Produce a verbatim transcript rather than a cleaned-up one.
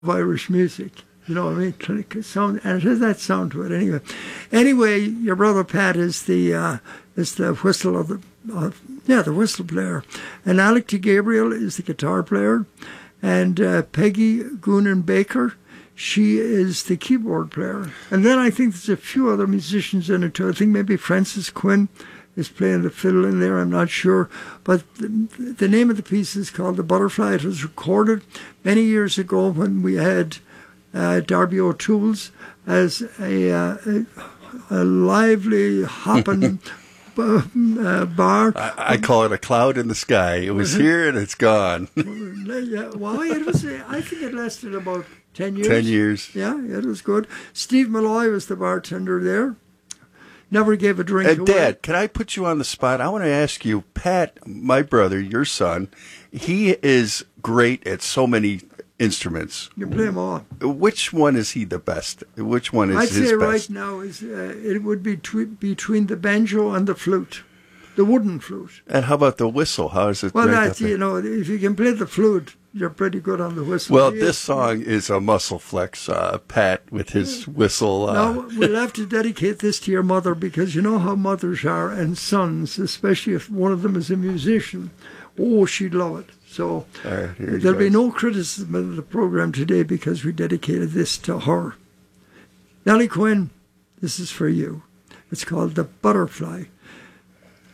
Irish music. You know what I mean? Clinic sound, and it has that sound to it anyway. Anyway, your brother Pat is the uh, is the whistle of the uh, yeah the whistle player, and Alec T. Gabriel is the guitar player, and uh, Peggy Goonan Baker, she is the keyboard player. And then I think there's a few other musicians in it too. I think maybe Francis Quinn is playing the fiddle in there, I'm not sure. But the, the name of the piece is called The Butterfly. It was recorded many years ago when we had uh, Darby O'Toole's as a, uh, a, a lively, hopping uh, bar. I, I call it a cloud in the sky. It was here and it's gone. Yeah, well, it was, I think it lasted about ten years. Ten years. Yeah, it was good. Steve Malloy was the bartender there. Never gave a drink uh, away. Dad, can I put you on the spot? I want to ask you, Pat, my brother, your son, he is great at so many instruments. You play them all. Which one is he the best? Which one is I'd his say best? right now is uh, it would be tw- between the banjo and the flute, the wooden flute. And how about the whistle? How is it? Well, ranked that's, up you know, if you can play the flute, you're pretty good on the whistle. Well, He this is- song is a muscle flex, uh, Pat, with his whistle. Uh, Now, we'll have to dedicate this to your mother, because you know how mothers are, and sons, especially if one of them is a musician. Oh, she'd love it. So All right, here he there'll be goes. no criticism of the program today because we dedicated this to her. Nellie Quinn, this is for you. It's called The Butterfly.